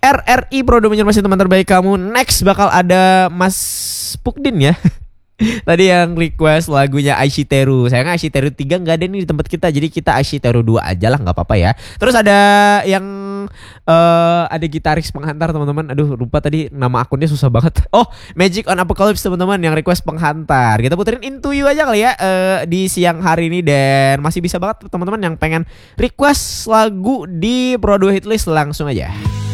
RRI Prodo Banjarmasin, teman terbaik kamu. Next bakal ada Mas Pukdin ya. Tadi yang request lagunya Aishiteru. Sayangnya Aishiteru 3 nggak ada nih di tempat kita. Jadi kita Aishiteru 2 aja lah, nggak apa-apa ya. Terus ada yang ada gitaris penghantar teman-teman. Aduh lupa tadi nama akunnya, susah banget. Oh, Magic on Apocalypse teman-teman yang request penghantar. Kita puterin Into You aja kali ya di siang hari ini. Dan masih bisa banget teman-teman yang pengen request lagu di Pro 2 Hitlist, langsung aja.